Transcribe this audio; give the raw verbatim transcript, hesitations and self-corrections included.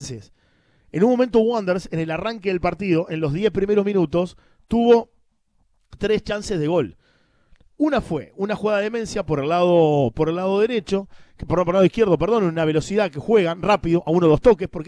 chances. En un momento Wanderers, en el arranque del partido, en los diez primeros minutos, tuvo tres chances de gol. Una fue una jugada de demencia por el lado, por el lado derecho, que por, por el lado izquierdo, perdón, una velocidad que juegan rápido, a uno o dos toques, porque